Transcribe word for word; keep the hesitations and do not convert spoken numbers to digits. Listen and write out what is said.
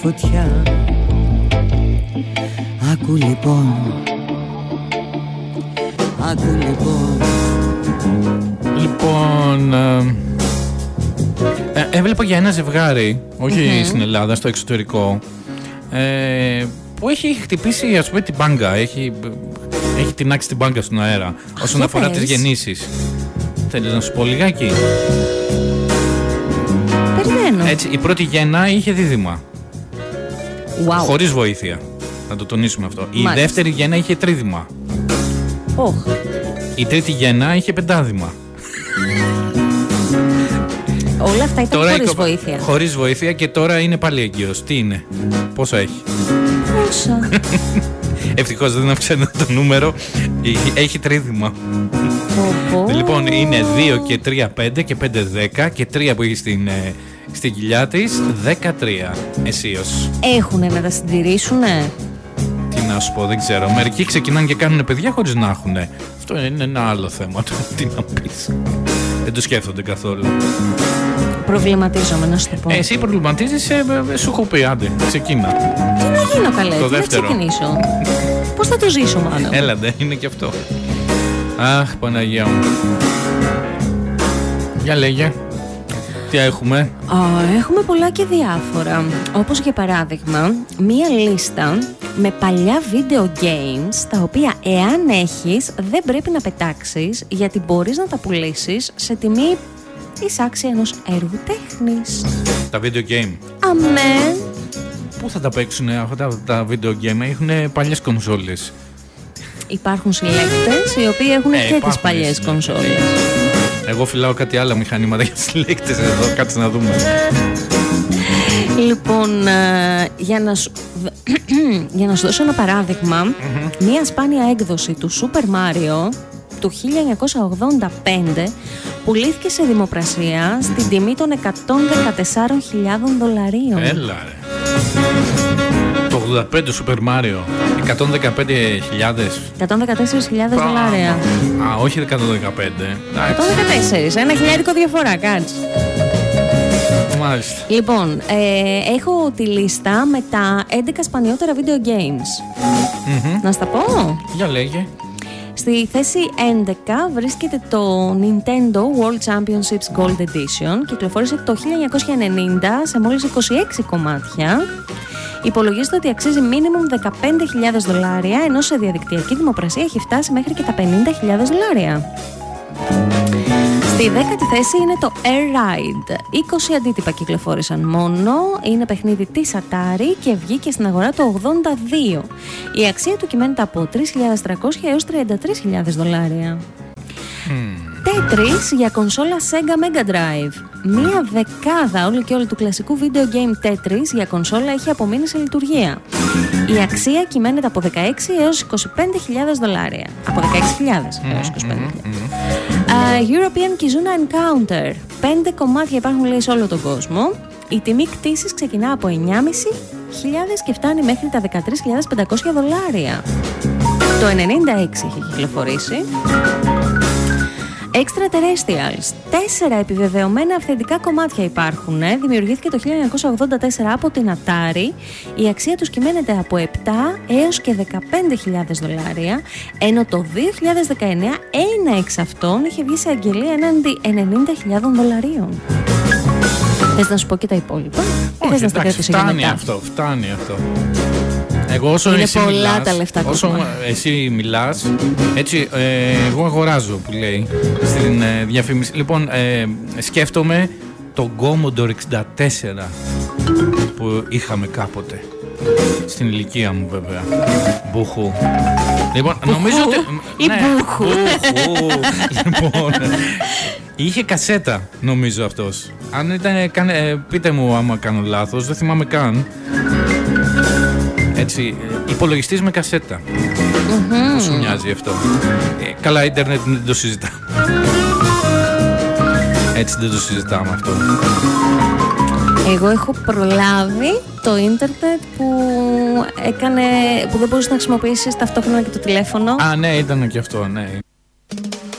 φωτιά. Άκου λοιπόν, άκου λοιπόν. Λοιπόν, ε, ε, έβλεπα για ένα ζευγάρι, όχι mm-hmm. στην Ελλάδα, στο εξωτερικό, ε, που έχει χτυπήσει, ας πούμε, την μπάγκα, έχει, έχει τεινάξει την μπάγκα στον αέρα όσον αφορά τις γεννήσεις. Θέλεις να σου πω λιγάκι? Περιμένω. Έτσι, η πρώτη γέννα είχε δίδυμα. Wow. Χωρίς βοήθεια. Να το τονίσουμε αυτό. Μάλιστα. Η δεύτερη γέννα είχε τρίδυμα. Oh. Η τρίτη γέννα είχε πεντάδυμα. Όλα αυτά ήταν τώρα χωρίς βοήθεια. Χωρίς βοήθεια και τώρα είναι πάλι έγκυος. Τι είναι, πόσα έχει? Πόσα? Ευτυχώς δεν αυξάνει το νούμερο. Έχει τρίδυμα. Oh. Λοιπόν, είναι δύο και τρία πέντε και πέντε δέκα και τρία που έχει στην, στην κοιλιά της, δεκατρία αισίως. Έχουνε να τα συντηρήσουνε? Τι να σου πω, δεν ξέρω. Μερικοί ξεκινάνε και κάνουν παιδιά χωρίς να έχουνε. Αυτό είναι ένα άλλο θέμα. Τι να πεις. Δεν το σκέφτονται καθόλου. Προβληματίζομαι, να σου το πω. Ε, εσύ προβληματίζεσαι, ε, ε, σου έχω πει, άντε, ξεκίνα. Τι να γίνω καλέ, το τι δεύτερο. να ξεκινήσω? Πώς θα το ζήσω μάλλον? Έλατε, είναι και αυτό. Αχ, Παναγία μου. Για λέγε, τι έχουμε? Α, έχουμε πολλά και διάφορα. Όπως για παράδειγμα, μία λίστα με παλιά video games, τα οποία εάν έχεις δεν πρέπει να πετάξεις, γιατί μπορείς να τα πουλήσεις σε τιμή εισάξια ενός έργου τέχνης. Τα video game. Αμέ. Πού θα τα παίξουν αυτά τα, τα video game? Έχουν παλιές κονσόλες. Υπάρχουν συλλέκτες οι οποίοι έχουν ε, και τις παλιές ναι. κονσόλες. Εγώ φυλάω κάτι άλλα μηχανήματα για συλλέκτες εδώ, κάτσε να δούμε. Λοιπόν, για να σου, για να σου δώσω ένα παράδειγμα, mm-hmm. μία σπάνια έκδοση του Super Mario του χίλια εννιακόσια ογδόντα πέντε πουλήθηκε σε δημοπρασία στην τιμή των εκατόν δεκατέσσερις χιλιάδες δολαρίων. Έλα ρε. Το ογδόντα πέντε Super Mario, εκατόν δεκαπέντε χιλιάδες. εκατόν δεκατέσσερις χιλιάδες δολάρια. Α, όχι εκατόν δεκαπέντε. εκατόν δεκατέσσερα, ένα χιλιάρικο διαφορά, κάτσε. Μάλιστα. Λοιπόν, ε, έχω τη λίστα με τα έντεκα σπανιότερα video games. Mm-hmm. Να στα πω? Για λέγε. Στη θέση έντεκα βρίσκεται το Nintendo World Championships Gold Edition. Κυκλοφόρησε το χίλια εννιακόσια ενενήντα σε μόλις είκοσι έξι κομμάτια. Υπολογίζεται ότι αξίζει minimum δεκαπέντε χιλιάδες δολάρια, ενώ σε διαδικτυακή δημοπρασία έχει φτάσει μέχρι και τα πενήντα χιλιάδες δολάρια. Στη δέκατη θέση είναι το Air Ride. είκοσι αντίτυπα κυκλοφόρησαν μόνο. Είναι παιχνίδι της Atari και βγήκε στην αγορά το ογδόντα δύο. Η αξία του κυμαίνεται από τρεις χιλιάδες τριακόσια έως τριάντα τρεις χιλιάδες δολάρια. Mm. Tetris για κονσόλα Sega Mega Drive. Μία δεκάδα όλο και όλο του κλασικού video game Tetris για κονσόλα έχει απομείνει σε λειτουργία. Η αξία κυμαίνεται από δεκαέξι έως είκοσι πέντε χιλιάδες δολάρια. Από δεκαέξι χιλιάδες έως είκοσι πέντε χιλιάδες. Uh, European Kizuna Encounter. Πέντε κομμάτια υπάρχουν, λέει, σε όλο τον κόσμο. Η τιμή κτήσης ξεκινά από εννιά χιλιάδες πεντακόσια και φτάνει μέχρι τα δεκατρείς χιλιάδες πεντακόσια δολάρια. Το ενενήντα έξι έχει κυκλοφορήσει. Extraterrestrials. Τέσσερα επιβεβαιωμένα αυθεντικά κομμάτια υπάρχουν. Ε. Δημιουργήθηκε το χίλια εννιακόσια ογδόντα τέσσερα από την Atari. Η αξία τους κυμαίνεται από επτά έως και δεκαπέντε χιλιάδες δολάρια. Ενώ το δύο χιλιάδες δεκαεννέα ένα εξ αυτών είχε βγει σε αγγελία έναντι ενενήντα χιλιάδες δολαρίων. Θες να σου πω και τα υπόλοιπα? Όχι, θες να εντάξει, φτάνει αυτό, φτάνει αυτό. Εγώ όσο είναι εσύ πολλά μιλάς, τα λεφτά όσο κομμάτια. εσύ μιλάς, έτσι, ε, εγώ αγοράζω που λέει στην ε, διαφήμιση. Λοιπόν, ε, σκέφτομαι το Commodore εξήντα τέσσερα που είχαμε κάποτε. Στην ηλικία μου βέβαια. Μπουχού. Λοιπόν, Μπουχού νομίζω ότι... ή ναι, μπουχού. μπουχού. Λοιπόν, είχε κασέτα νομίζω αυτός. Αν ήταν, κάνε, πείτε μου άμα κάνω λάθος, δεν θυμάμαι καν. Έτσι, υπολογιστής με κασέτα. Mm-hmm. Πώς σου μοιάζει αυτό? Ε, καλά, ίντερνετ δεν το συζητάμε. Έτσι δεν το συζητάμε αυτό. Εγώ έχω προλάβει το ίντερνετ που έκανε, που δεν μπορούσε να χρησιμοποιήσεις ταυτόχρονα και το τηλέφωνο. Α, ναι, ήταν και αυτό, ναι.